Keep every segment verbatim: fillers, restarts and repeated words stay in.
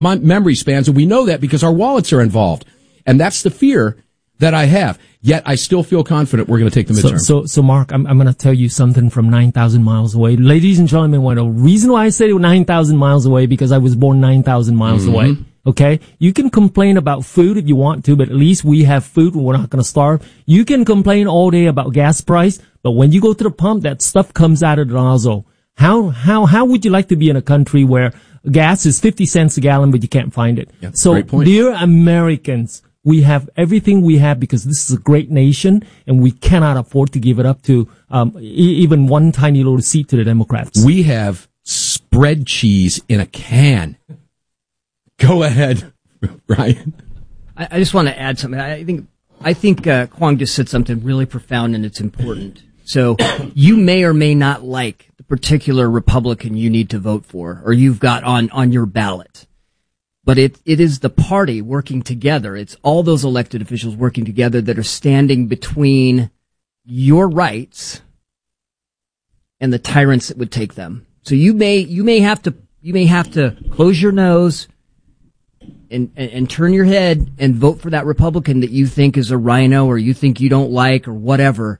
my memory spans, and we know that because our wallets are involved. And that's the fear that I have. Yet I still feel confident we're going to take the midterm. So, so, so Mark, I'm, I'm going to tell you something from nine thousand miles away. Ladies and gentlemen, well, the reason why I said it was nine thousand miles away, because I was born nine thousand miles mm-hmm. away. Okay? You can complain about food if you want to, but at least we have food and we're not going to starve. You can complain all day about gas price, but when you go to the pump, that stuff comes out of the nozzle. How, how, how would you like to be in a country where gas is fifty cents a gallon, but you can't find it? Yeah, so, great point. Dear Americans, we have everything we have because this is a great nation, and we cannot afford to give it up to um, e- even one tiny little seat to the Democrats. We have spread cheese in a can. Go ahead, Ryan. I, I just want to add something. I think I think uh, Kwong just said something really profound, and it's important. So you may or may not like the particular Republican you need to vote for, or you've got on, on your ballot. But it, it is the party working together. It's all those elected officials working together that are standing between your rights and the tyrants that would take them. So you may, you may have to, you may have to close your nose and, and, and turn your head and vote for that Republican that you think is a rhino or you think you don't like or whatever.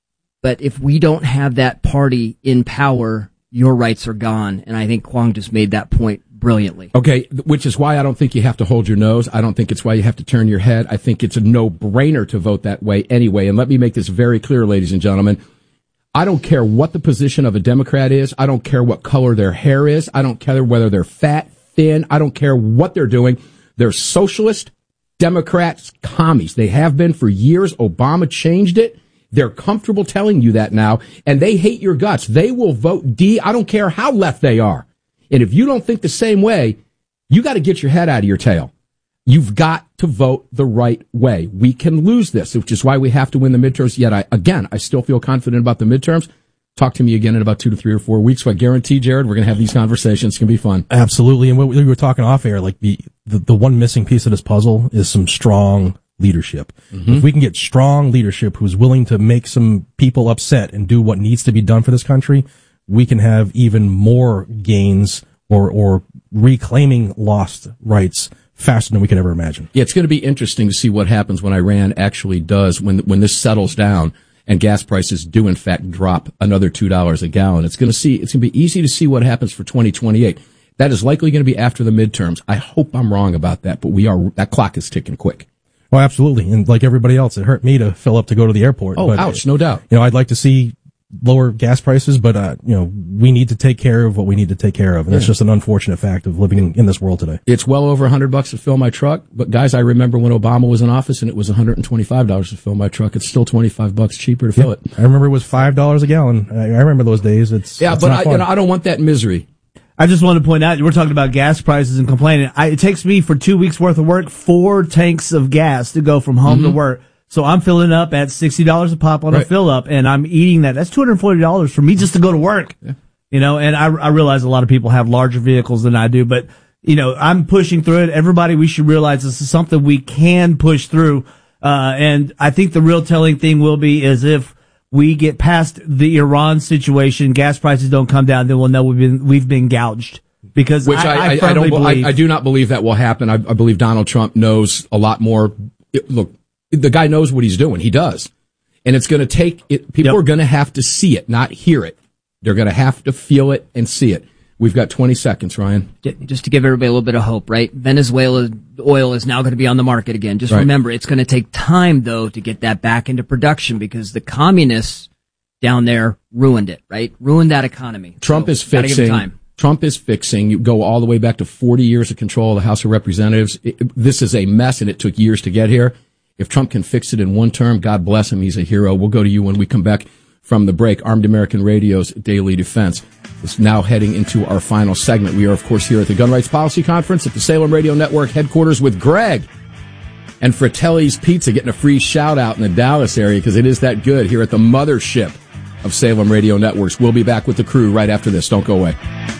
But if we don't have that party in power, your rights are gone. And I think Kwong just made that point brilliantly. Okay, which is why I don't think you have to hold your nose. I don't think it's why you have to turn your head. I think it's a no-brainer to vote that way anyway. And let me make this very clear, ladies and gentlemen. I don't care what the position of a Democrat is. I don't care what color their hair is. I don't care whether they're fat, thin. I don't care what they're doing. They're socialist, Democrats, commies. They have been for years. Obama changed it. They're comfortable telling you that now, and they hate your guts. They will vote D. I don't care how left they are. And if you don't think the same way, you got to get your head out of your tail. You've got to vote the right way. We can lose this, which is why we have to win the midterms. Yet, I, again, I still feel confident about the midterms. Talk to me again in about two to three or four weeks. So I guarantee, Jared, we're going to have these conversations. It's going to be fun. Absolutely. And we, we were talking off air, like the, the, the one missing piece of this puzzle is some strong leadership. Mm-hmm. If we can get strong leadership who's willing to make some people upset and do what needs to be done for this country, we can have even more gains or, or reclaiming lost rights faster than we could ever imagine. Yeah, it's going to be interesting to see what happens when Iran actually does, when when this settles down and gas prices do in fact drop another two dollars a gallon. It's going to see, it's going to be easy to see what happens for twenty twenty-eight. That is likely going to be after the midterms. I hope I'm wrong about that, but we are, that clock is ticking quick. Oh, absolutely. And like everybody else, it hurt me to fill up to go to the airport. Oh, but, ouch, no doubt. You know, I'd like to see lower gas prices, but, uh, you know, we need to take care of what we need to take care of. And yeah. That's just an unfortunate fact of living in, in this world today. It's well over a hundred bucks to fill my truck. But guys, I remember when Obama was in office and it was one hundred twenty-five dollars to fill my truck. It's still twenty-five bucks cheaper to fill yeah. it. I remember it was five dollars a gallon. I, I remember those days. It's, yeah, it's but not I, fun. you know, I don't want that misery. I just want to point out, we're talking about gas prices and complaining. I, it takes me for two weeks worth of work, four tanks of gas to go from home mm-hmm. to work. So I'm filling up at sixty dollars a pop on right. a fill up, and I'm eating that. That's two hundred forty dollars for me just to go to work. Yeah. You know, and I, I realize a lot of people have larger vehicles than I do, but, you know, I'm pushing through it. Everybody, we should realize this is something we can push through. Uh, and I think the real telling thing will be is if we get past the Iran situation, gas prices don't come down, then we'll know we've been, we've been gouged. Because Which I, I, I, I, I don't, believe. I, I do not believe that will happen. I, I believe Donald Trump knows a lot more. It, look, the guy knows what he's doing. He does. And it's going to take it. People yep. are going to have to see it, not hear it. They're going to have to feel it and see it. We've got twenty seconds, Ryan. Just to give everybody a little bit of hope, right? Venezuela oil is now going to be on the market again. Just right. remember, it's going to take time, though, to get that back into production because the communists down there ruined it, right? Ruined that economy. Trump so, is fixing. Trump is fixing. You go all the way back to forty years of control of the House of Representatives. It, this is a mess, and it took years to get here. If Trump can fix it in one term, God bless him. He's a hero. We'll go to you when we come back from the break. Armed American Radio's Daily Defense is now heading into our final segment. We are, of course, here at the Gun Rights Policy Conference at the Salem Radio Network headquarters with Greg and Fratelli's Pizza getting a free shout-out in the Dallas area because it is that good here at the mothership of Salem Radio Networks. We'll be back with the crew right after this. Don't go away.